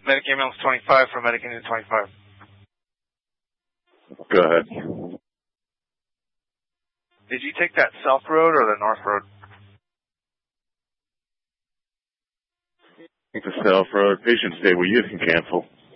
Medic ambulance 25 for medic unit 25. Go ahead. Did you take that south road or the north road? I think the south road. Patient stay where you can cancel.